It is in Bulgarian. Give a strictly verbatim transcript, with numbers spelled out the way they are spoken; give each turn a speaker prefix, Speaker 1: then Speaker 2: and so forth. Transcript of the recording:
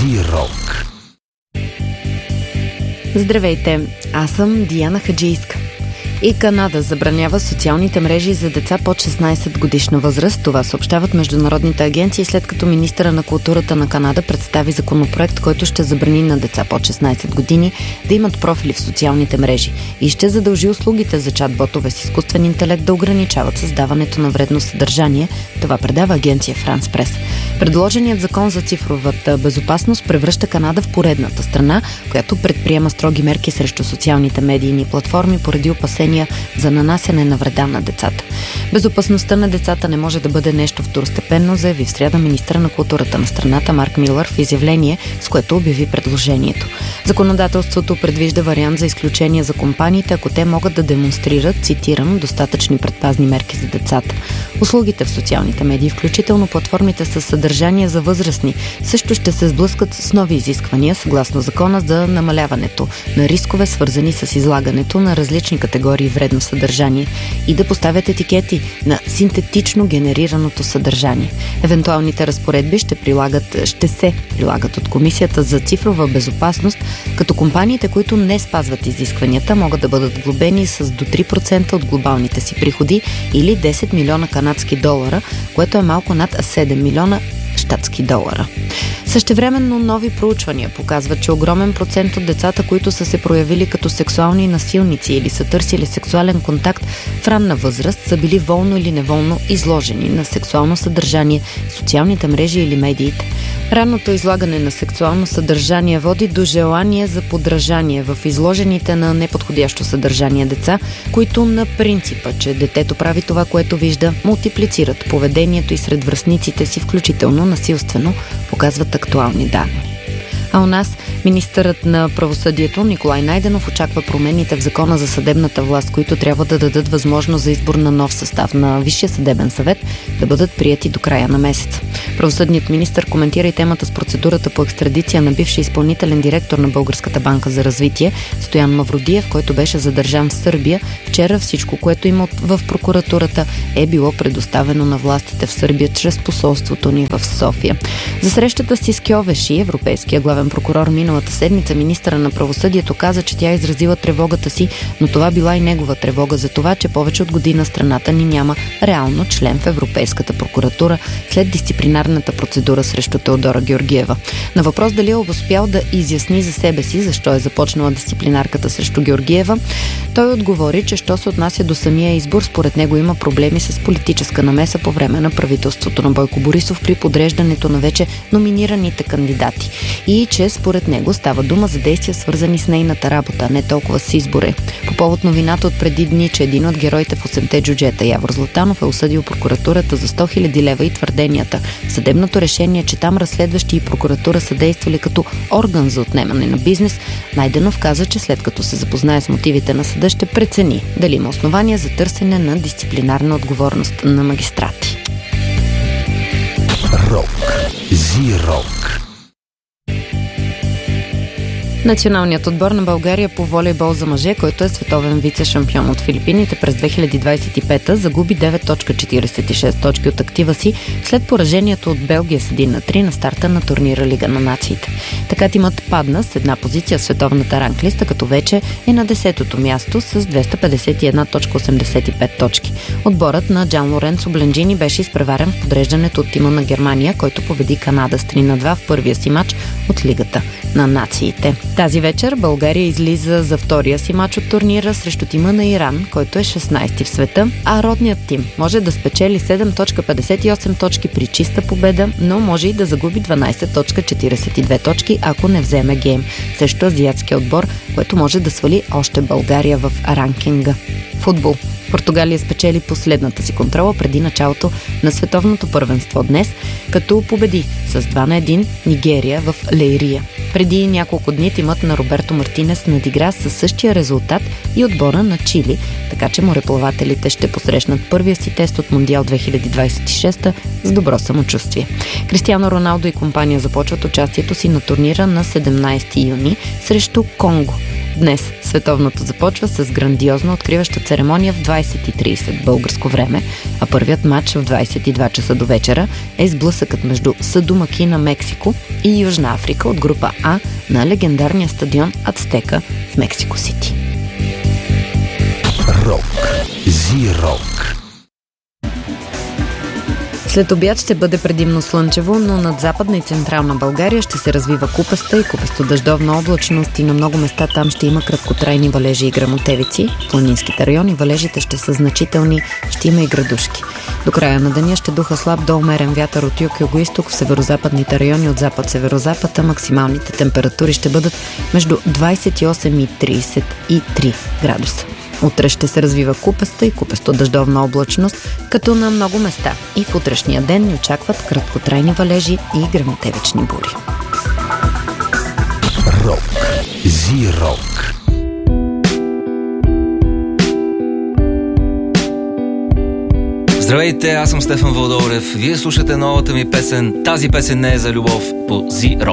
Speaker 1: Зирок.
Speaker 2: Здравейте, аз съм Диана Хаджийска. И Канада забранява социалните мрежи за деца под шестнайсет годишна възраст. Това съобщават международните агенции, след като министъра на културата на Канада представи законопроект, който ще забрани на деца под шестнайсет години да имат профили в социалните мрежи и ще задължи услугите за чат-ботове с изкуствен интелект да ограничават създаването на вредно съдържание. Това предава агенция France Press. Предложеният закон за цифровата безопасност превръща Канада в поредната страна, която предприема строги мерки срещу социалните медийни платформи поради опасения за нанасяне на вреда на децата. Безопасността на децата не може да бъде нещо второстепенно, заяви в сряда министър на културата на страната Марк Милър в изявление, с което обяви предложението. Законодателството предвижда вариант за изключение за компаниите, ако те могат да демонстрират, цитирам, достатъчни предпазни мерки за децата. Услугите в социалните медии, включително платформите с съдържание за възрастни, също ще се сблъскат с нови изисквания, съгласно закона за намаляването на рискове, свързани с излагането на различни категории вредно съдържание и да поставят етикети на синтетично генерираното съдържание. Евентуалните разпоредби ще, прилагат, ще се прилагат от Комисията за цифрова безопасност, като компаниите, които не спазват изискванията, могат да бъдат глобени с до три процента от глобалните си приходи или десет милиона канадски долара, което е малко над седем милиона щатски долара. Същевременно нови проучвания показват, че огромен процент от децата, които са се проявили като сексуални насилници или са търсили сексуален контакт в ранна възраст, са били волно или неволно изложени на сексуално съдържание в социалните мрежи или медиите. Ранното излагане на сексуално съдържание води до желание за подражание в изложените на неподходящо съдържание деца, които на принципа, че детето прави това, което вижда, мултиплицират поведението и сред връстниците си, включително насилствено, показват актуални данни. А у нас министърът на правосъдието Николай Найденов очаква промените в закона за съдебната власт, които трябва да дадат възможност за избор на нов състав на Висшия съдебен съвет, да бъдат приети до края на месеца. Правосъдният министър коментира и темата с процедурата по екстрадиция на бивши изпълнителен директор на Българската банка за развитие Стоян Мавродиев, който беше задържан в Сърбия. Вчера всичко, което има в прокуратурата, е било предоставено на властите в Сърбия чрез посолството ни в София. За срещата си с Кьовеши, европейския главен прокурор, миналата седмица министъра на правосъдието каза, че тя изразила тревогата си, но това била и негова тревога за това, че повече от година страната ни няма реално член в Европейската прокуратура след дисциплинарната процедура срещу Теодора Георгиева. На въпрос дали е успял да изясни за себе си защо е започнала дисциплинарката срещу Георгиева, той отговори, че що се отнася до самия избор, според него има проблеми с политическа намеса по време на правителството на Бойко Борисов при подреждането на вече номинираните кандидати и че според него става дума за действия, свързани с нейната работа, не толкова с избори. По повод новината от преди дни, че един от героите в осемте джуджета, Явор Златанов, е осъдил прокуратурата за сто хиляди лева и твърденията в съдебното решение, че там разследващи и прокуратура са действали като орган за отнемане на бизнес, Найденов каза, че след като се запознае с мотивите на съда, ще прецени дали има основания за търсене на дисциплинарна отговорност на магистрати.
Speaker 1: Рок. Зирок.
Speaker 2: Националният отбор на България по волейбол за мъже, който е световен вице-шампион от Филипините през две хиляди двадесет и пета, загуби девет цяло четиридесет и шест точки от актива си след поражението от Белгия с един на три на старта на турнира Лига на нациите. Така тимът падна с една позиция в световната ранглиста, като вече е на десетото място с двеста петдесет и една цяло осемдесет и пет точки. Отборът на Джан Лоренцо Бленджини беше изпреварен в подреждането от тима на Германия, който победи Канада с три на два в първия си матч от Лигата на нациите. Тази вечер България излиза за втория си мач от турнира срещу тима на Иран, който е шестнайсети в света, а родният тим може да спечели седем цяло петдесет и осем точки при чиста победа, но може и да загуби дванайсет цяло четиридесет и две точки, ако не вземе гейм срещу азиатския отбор, което може да свали още България в ранкинга. Футбол. Португалия спечели последната си контрола преди началото на световното първенство днес, като победи с два на едно Нигерия в Лейрия. Преди няколко дни тимът на Роберто Мартинес надигра със същия резултат и отбора на Чили, така че мореплавателите ще посрещнат първия си тест от Мондиал две хиляди двадесет и шеста с добро самочувствие. Кристиано Роналдо и компания започват участието си на турнира на седемнайсети юни срещу Конго. Днес световното започва с грандиозна откриваща церемония в двайсет и трийсет българско време, а първият матч в двайсет и два часа до вечера е сблъсъкът между съдомакина Мексико и Южна Африка от група А на легендарния стадион Ацтека в Мексико Сити.
Speaker 1: Рок. Зи-рок.
Speaker 2: След обяд ще бъде предимно слънчево, но над Западна и Централна България ще се развива купаста и купесто-дъждовна облачност и на много места там ще има краткотрайни валежи и гръмотевици. В планинските райони валежите ще са значителни, ще има и градушки. До края на деня ще духа слаб до умерен вятър от юг-югоизток в северозападните райони от запад-северозапад, а максималните температури ще бъдат между двайсет и осем и трийсет и три градуса. Утре ще се развива купеста и купесто-дъждовна облачност, като на много места. И в утрешния ден ни очакват краткотрайни валежи и гръмотевични бури.
Speaker 1: Рок. Зи-рок.
Speaker 3: Здравейте, аз съм Стефан Вълдорев. Вие слушате новата ми песен "Тази песен не е за любов" по Зи-рок.